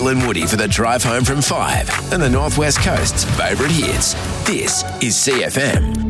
Phil and Woody for the drive home from 5 and the Northwest Coast's favourite hits. This is CFM.